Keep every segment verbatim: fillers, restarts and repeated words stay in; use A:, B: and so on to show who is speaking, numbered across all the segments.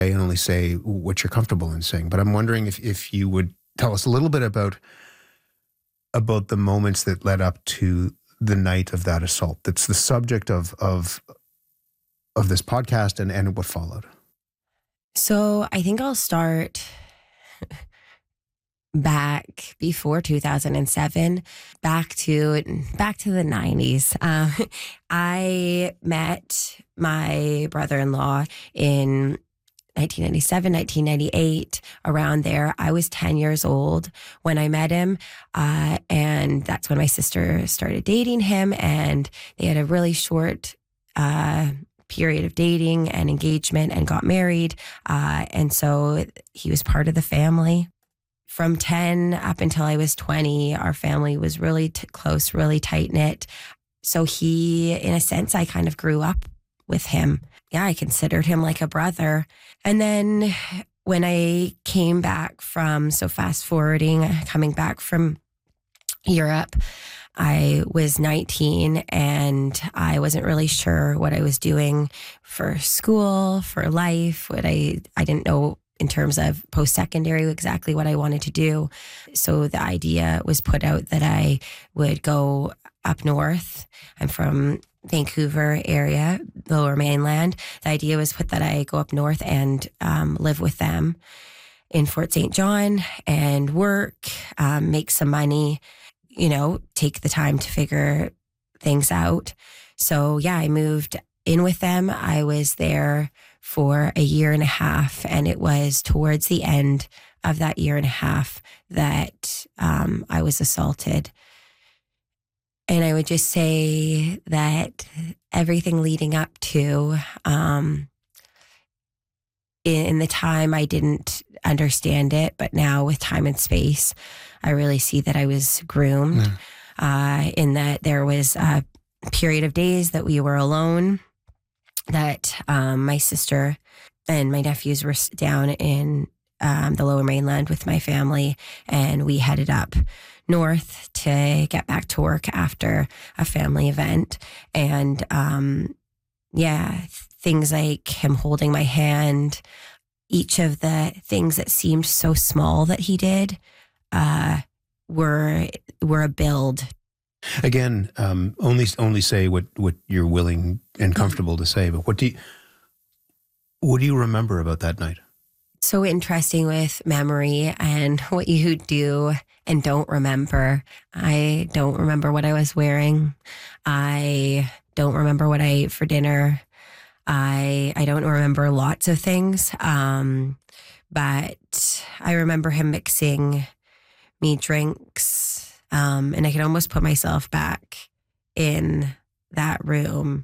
A: and only say what you're comfortable in saying. But I'm wondering if, if you would tell us a little bit about about the moments that led up to the night of that assault. That's the subject of of of this podcast and, and what followed.
B: So I think I'll start back before two thousand seven, back to back to the nineties. Uh, I met my brother-in-law in nineteen ninety-seven, nineteen ninety-eight, around there. I was ten years old when I met him. Uh, and that's when my sister started dating him. And they had a really short uh, period of dating and engagement and got married. Uh, and so he was part of the family. From ten up until I was twenty, our family was really t- close, really tight knit. So he, in a sense, I kind of grew up with him. Yeah, I considered him like a brother. And then when I came back from, so fast forwarding, coming back from Europe, I was nineteen and I wasn't really sure what I was doing for school, for life. What I, I didn't know in terms of post-secondary exactly what I wanted to do. So the idea was put out that I would go up north. I'm from Vancouver area, Lower Mainland. The idea was put that I go up north and um, live with them in Fort Saint John and work, um, make some money, you know, take the time to figure things out. So yeah, I moved in with them. I was there for a year and a half, and it was towards the end of that year and a half that um, I was assaulted. And I would just say that everything leading up to, um, in the time I didn't understand it, but now with time and space, I really see that I was groomed, mm. uh, in that there was a period of days that we were alone, that um, my sister and my nephews were down in um, the Lower Mainland with my family, and we headed up north to get back to work after a family event. And um, yeah, things like him holding my hand, each of the things that seemed so small that he did uh, were were a build.
A: Again, um, only only say what, what you're willing and comfortable to say, but what do you, what do you remember about that night?
B: So interesting with memory and what you do and don't remember. I don't remember what I was wearing. I don't remember what I ate for dinner. I I don't remember lots of things, um, but I remember him mixing me drinks. Um, and I can almost put myself back in that room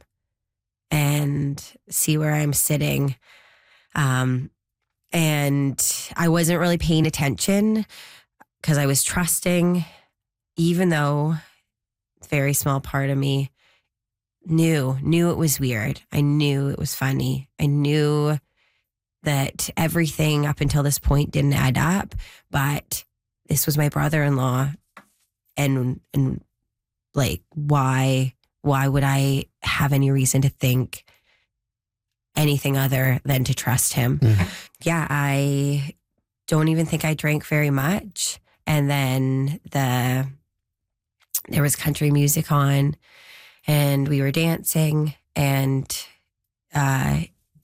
B: and see where I'm sitting. Um, and I wasn't really paying attention because I was trusting, even though a very small part of me knew, knew it was weird. I knew it was funny. I knew that everything up until this point didn't add up, but this was my brother-in-law. And, and like, why, why would I have any reason to think anything other than to trust him? Mm-hmm. Yeah, I don't even think I drank very much. And then the, there was country music on and we were dancing, and uh,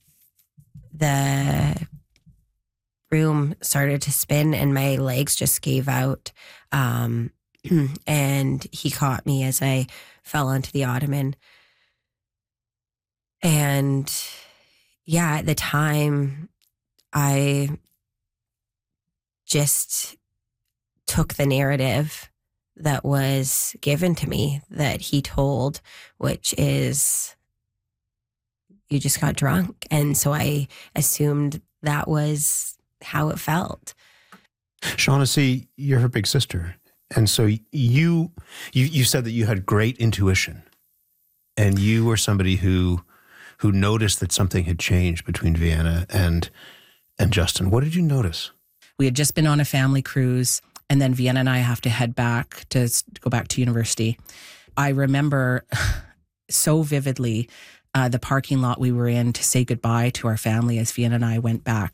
B: the room started to spin and my legs just gave out. Um, And he caught me as I fell onto the ottoman. And yeah, at the time, I just took the narrative that was given to me that he told, which is, you just got drunk. And so I assumed that was how it felt.
A: Shaughnessy, you're her big sister. And so you, you you said that you had great intuition, and you were somebody who who noticed that something had changed between Vienna and and Justin. What did you notice?
C: We had just been on a family cruise, and then Vienna and I have to head back to go back to university. I remember so vividly uh, the parking lot we were in to say goodbye to our family as Vienna and I went back